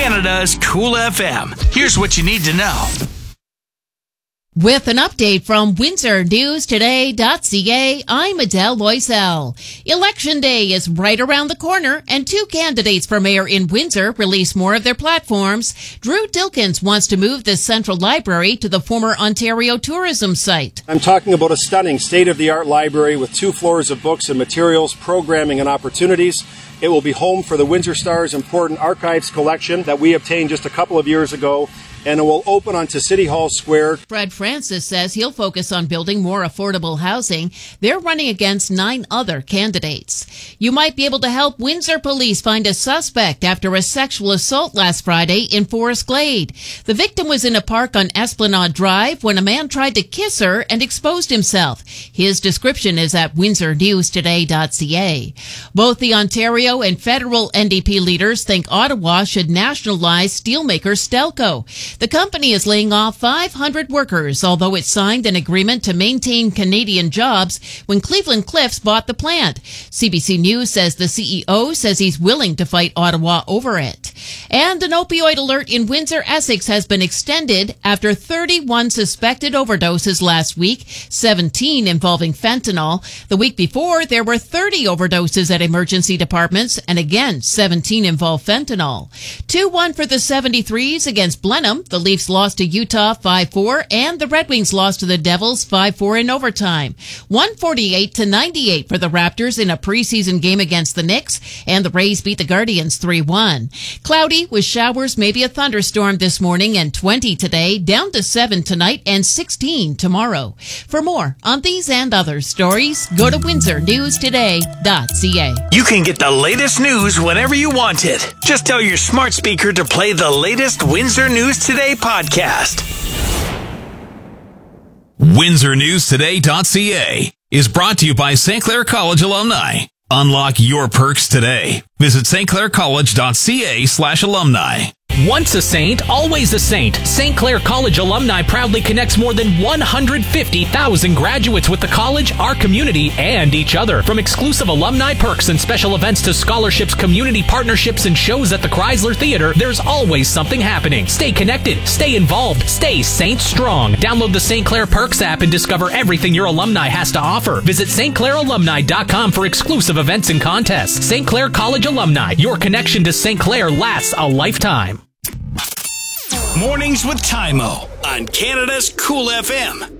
Canada's Cool FM. Here's what you need to know. With an update from WindsorNewsToday.ca, I'm Adele Loisel. Election Day is right around the corner, and two candidates for mayor in Windsor released more of their platforms. Drew Dilkins wants to move the Central Library to the former Ontario tourism site. I'm talking about a stunning state-of-the-art library with 2 floors of books and materials, programming and opportunities. It will be home for the Windsor Star's important archives collection that we obtained just a couple of years ago, and it will open onto City Hall Square. Fred Francis says he'll focus on building more affordable housing. They're running against 9 other candidates. You might be able to help Windsor police find a suspect after a sexual assault last Friday in Forest Glade. The victim was in a park on Esplanade Drive when a man tried to kiss her and exposed himself. His description is at WindsorNewsToday.ca. Both the Ontario and federal NDP leaders think Ottawa should nationalize steelmaker Stelco. The company is laying off 500 workers, although it signed an agreement to maintain Canadian jobs when Cleveland Cliffs bought the plant. CBC News says the CEO says he's willing to fight Ottawa over it. And an opioid alert in Windsor, Essex has been extended after 31 suspected overdoses last week, 17 involving fentanyl. The week before, there were 30 overdoses at emergency departments, and again, 17 involved fentanyl. 2-1 for the 73s against Blenheim. The Leafs lost to Utah 5-4, and the Red Wings lost to the Devils 5-4 in overtime. 148-98 for the Raptors in a preseason game against the Knicks, and the Rays beat the Guardians 3-1. Cloudy with showers, maybe a thunderstorm this morning, and 20 today, down to 7 tonight and 16 tomorrow. For more on these and other stories, go to WindsorNewsToday.ca. You can get the latest news whenever you want it. Just tell your smart speaker to play the latest Windsor News Today podcast. WindsorNewsToday.ca is brought to you by St. Clair College alumni. Unlock your perks today. Visit stclaircollege.ca/alumni. Once a saint, always a saint. St. Clair College alumni proudly connects more than 150,000 graduates with the college, our community, and each other. From exclusive alumni perks and special events to scholarships, community partnerships, and shows at the Chrysler Theater, there's always something happening. Stay connected, stay involved, stay Saint Strong. Download the St. Clair Perks app and discover everything your alumni has to offer. Visit stclairalumni.com for exclusive events and contests. St. Clair College alumni, your connection to St. Clair lasts a lifetime. Mornings with Tymo on Canada's Cool FM.